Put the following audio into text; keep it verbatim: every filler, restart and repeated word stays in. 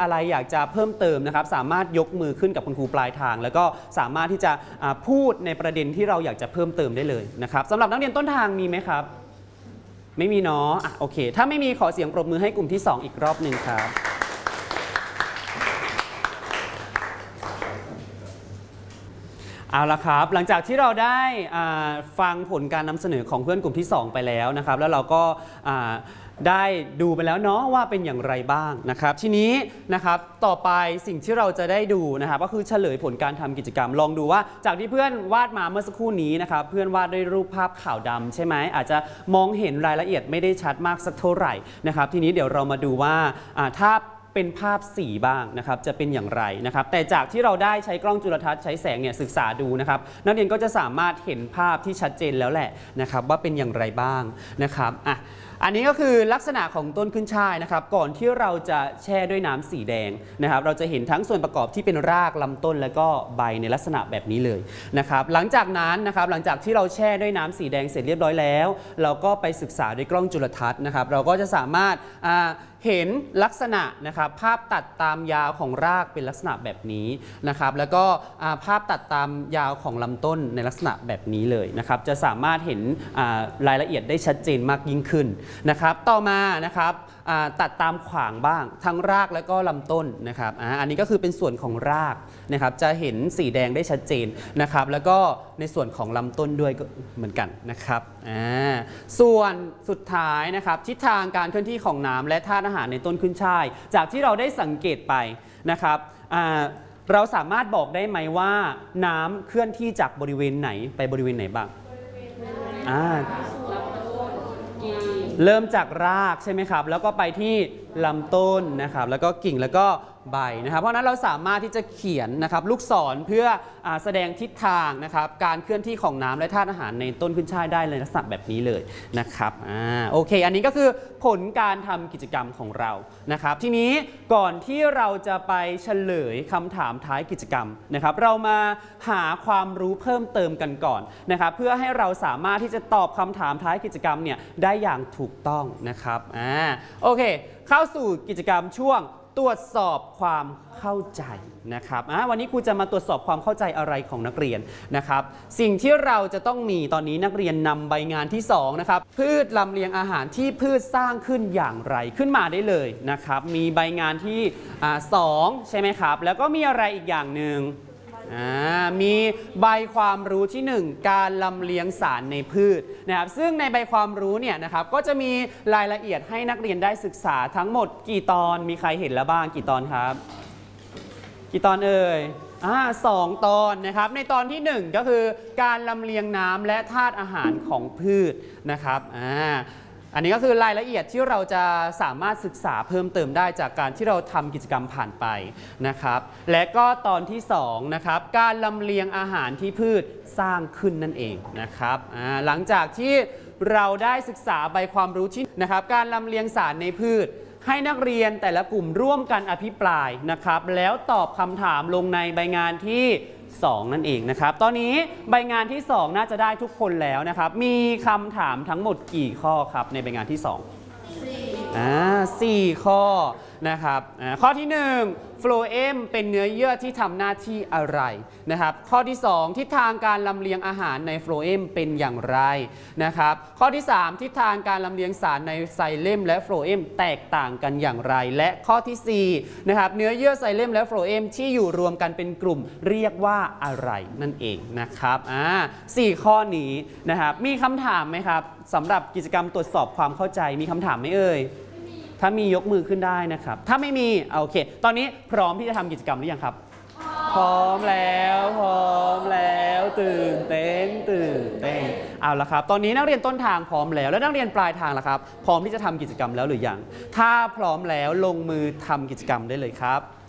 อะไรอยากจะเพิ่มเติมนะครับสามารถยกมือขึ้นกับคุณครูปลายทางแล้วก็สามารถที่จะพูดในประเด็นที่เราอยากจะเพิ่มเติมได้เลยนะครับสำหรับนักเรียนต้นทางมีไหมครับไม่มีเนาะอ่ะโอเคถ้าไม่มีขอเสียงปรบมือให้กลุ่มที่สองอีกรอบหนึ่งครับเอาละครับหลังจากที่เราได้ฟังผลการนำเสนอของเพื่อนกลุ่มที่สองไปแล้วนะครับแล้วเราก็ได้ดูไปแล้วเนาะว่าเป็นอย่างไรบ้างนะครับทีนี้นะครับต่อไปสิ่งที่เราจะได้ดูนะครับก็คือเฉลยผลการทำกิจกรรมลองดูว่าจากที่เพื่อนวาดมาเมื่อสักครู่นี้นะครับเพื่อนวาดด้วยรูปภาพขาวดำใช่ไหมอาจจะมองเห็นรายละเอียดไม่ได้ชัดมากสักเท่าไหร่นะครับทีนี้เดี๋ยวเรามาดูว่าถ้าเป็นภาพสีบ้างนะครับจะเป็นอย่างไรนะครับแต่จากที่เราได้ใช้กล้องจุลทรรศน์ใช้แสงเนี่ยศึกษาดูนะครับนักเรียนก็จะสามารถเห็นภาพที่ชัดเจนแล้วแหละนะครับว่าเป็นอย่างไรบ้างนะครับอ่ะอันนี้ก็คือลักษณะของต้นขึ้นช่ายนะครับก่อนที่เราจะแช่ด้วยน้ำสีแดงนะครับเราจะเห็นทั้งส่วนประกอบที่เป็นรากลำต้นและก็ใบในลักษณะแบบนี้เลยนะครับหลังจากนั้นนะครับหลังจากที่เราแช่ด้วยน้ำสีแดงเสร็จเรียบร้อยแล้วเราก็ไปศึกษาด้วยกล้องจุลทรรศน์นะครับเราก็จะสามารถเห็นลักษณะนะครับภาพตัดตามยาวของรากเป็นลักษณะแบบนี้นะครับแล้วก็ภาพตัดตามยาวของลำต้นในลักษณะแบบนี้เลยนะครับจะสามารถเห็นรายละเอียดได้ชัดเจนมากยิ่งขึ้นนะครับต่อมานะครับตัดตามขวางบ้างทั้งรากและก็ลำต้นนะครับอันนี้ก็คือเป็นส่วนของรากนะครับจะเห็นสีแดงได้ชัดเจนนะครับแล้วก็ในส่วนของลำต้นด้วยก็เหมือนกันนะครับส่วนสุดท้ายนะครับทิศทางการเคลื่อนที่ของน้ำและธาตุอาหารในต้นขึ้นช่ายจากที่เราได้สังเกตไปนะครับเราสามารถบอกได้ไหมว่าน้ำเคลื่อนที่จากบริเวณไหนไปบริเวณไหนบ้างเริ่มจากรากใช่ไหมครับแล้วก็ไปที่ลำต้นนะครับแล้วก็กิ่งแล้วก็ใบนะครับเพราะนั้นเราสามารถที่จะเขียนนะครับลูกศรเพื่อแสดงทิศทางนะครับการเคลื่อนที่ของน้ำและธาตุอาหารในต้นขึ้นช่ายได้ในลักษณะแบบนี้เลยนะครับอ่าโอเคอันนี้ก็คือผลการทำกิจกรรมของเรานะครับทีนี้ก่อนที่เราจะไปเฉลยคำถามท้ายกิจกรรมนะครับเรามาหาความรู้เพิ่มเติมกันก่อนนะครับเพื่อให้เราสามารถที่จะตอบคำถามท้ายกิจกรรมเนี่ยได้อย่างถูกต้องนะครับอ่าโอเคเข้าสู่กิจกรรมช่วงตรวจสอบความเข้าใจนะครับวันนี้ครูจะมาตรวจสอบความเข้าใจอะไรของนักเรียนนะครับสิ่งที่เราจะต้องมีตอนนี้นักเรียนนำใบงานที่สองนะครับพืชลำเลียงอาหารที่พืชสร้างขึ้นอย่างไรขึ้นมาได้เลยนะครับมีใบงานที่สองใช่ไหมครับแล้วก็มีอะไรอีกอย่างหนึ่งมีใบความรู้ที่หนึ่งการลำเลียงสารในพืชนะครับซึ่งในใบความรู้เนี่ยนะครับก็จะมีรายละเอียดให้นักเรียนได้ศึกษาทั้งหมดกี่ตอนมีใครเห็นแล้วบ้างกี่ตอนครับกี่ตอนเอ่ยอ่าสองตอนนะครับในตอนที่หนึ่งก็คือการลำเลียงน้ำและธาตุอาหารของพืชนะครับอ่าอันนี้ก็คือรายละเอียดที่เราจะสามารถศึกษาเพิ่มเติมได้จากการที่เราทำกิจกรรมผ่านไปนะครับและก็ตอนที่สองนะครับการลำเลียงอาหารที่พืชสร้างขึ้นนั่นเองนะครับหลังจากที่เราได้ศึกษาใบความรู้ที่นะครับการลำเลียงสารในพืชให้นักเรียนแต่ละกลุ่มร่วมกันอภิปรายนะครับแล้วตอบคำถามลงในใบงานที่สองนั่นเองนะครับตอนนี้ใบงานที่สองน่าจะได้ทุกคนแล้วนะครับมีคำถามทั้งหมดกี่ข้อครับในใบงานที่สองอ่าสี่ข้อนะครับข้อที่หนึ่งโฟลเอมเป็นเนื้อเยื่อที่ทำหน้าที่อะไรนะครับข้อที่สองทิศทางการลำเลียงอาหารในโฟลเอมเป็นอย่างไรนะครับข้อที่สามทิศทางการลำเลียงสารในไซเลมและโฟลเอมแตกต่างกันอย่างไรและข้อที่สี่นะครับเนื้อเยื่อไซเลมและโฟลเอมที่อยู่รวมกันเป็นกลุ่มเรียกว่าอะไรนั่นเองนะครับอ่าสี่ข้อนี้นะครับมีคำถามไหมครับสำหรับกิจกรรมตรวจสอบความเข้าใจมีคำถามไหมเอ่ยถ้ามียกมือขึ้นได้นะครับถ้าไม่มีโอเคตอนนี้พร้อมที่จะทำกิจกรรมหรือยังครับพร้อมแล้วพร้อมแล้วตื่นเต้นตื่นเต้นเอาละครับตอนนี้นักเรียนต้นทางพร้อมแล้วแล้วนักเรียนปลายทางล่ะครับพร้อมที่จะทำกิจกรรมแล้วหรือยังถ้าพร้อมแล้วลงมือทำกิจกรรมได้เลยครับ